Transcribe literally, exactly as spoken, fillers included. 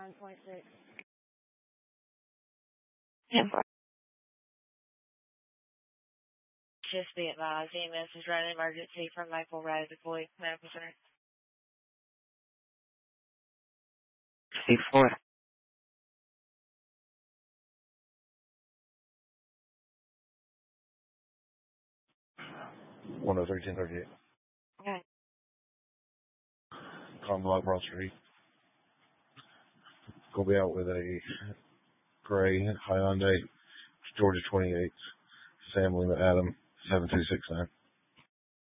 nine twenty-six. Yeah. Just be advised, E M S is running emergency from Maple Road to Boyd Medical Center. C four. one oh three, ten thirty-eight. Okay. Con Block, Broad Street. Gonna be out with a gray Hyundai, Georgia twenty-eight, Sam Lima Adam, seven two six nine.